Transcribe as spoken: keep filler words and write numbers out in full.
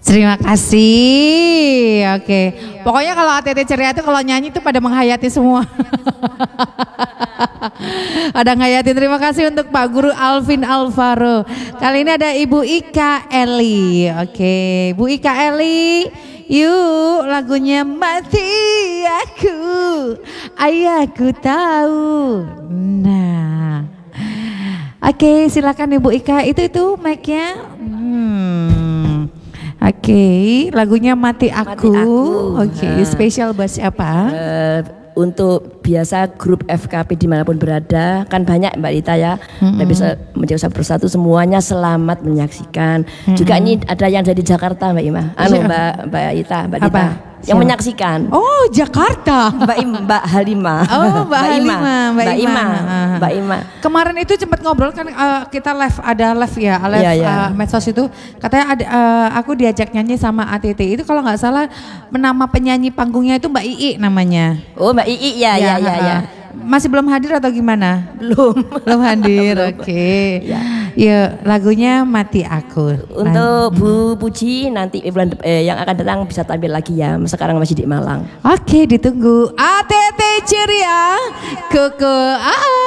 Terima kasih. Oke. Pokoknya kalau A T T Ceria itu kalau nyanyi itu pada menghayati semua. Ada menghayati. Terima kasih untuk Pak Guru Alvin Alvaro. Kali ini ada Ibu Ika Eli. Oke, Bu Ika Eli. Yuk lagunya Mati Aku, Ayahku Tahu. Nah, oke, silakan Ibu Ika. Itu itu mic-nya. Hmm. Oke, okay, lagunya Mati Aku. Mati Aku. Oke, okay. Nah, spesial buat siapa? Uh, untuk biasa grup F K P dimanapun berada, kan banyak Mbak Rita ya. Mm-hmm. Nah, bisa menjawab satu persatu semuanya selamat menyaksikan. Mm-hmm. Juga ini ada yang dari Jakarta Mbak Ima. Anu Mbak Mbak Rita, Mbak Rita. Apa? Yang menyaksikan. Oh, Jakarta. Mbak Im, Mbak Halimah. Oh, Mbak Halimah, Mbak, Mbak Ima. Mbak Ima. Kemarin itu sempat ngobrol kan uh, kita live, ada live ya, live yeah, yeah. Uh, medsos itu. Katanya ada uh, aku diajak nyanyi sama A T T. Itu kalau nggak salah nama penyanyi panggungnya itu Mbak Ii namanya. Oh, Mbak Ii ya ya ya ya. ya. Masih belum hadir atau gimana? Belum. Belum hadir. Oke. Okay. Ya. Ya, lagunya Mati Aku. Untuk Bu Puji nanti bulan eh, yang akan datang bisa tampil lagi ya. Sekarang masih di Malang. Oke, okay, ditunggu. A T T Ceria. Koko. Ah.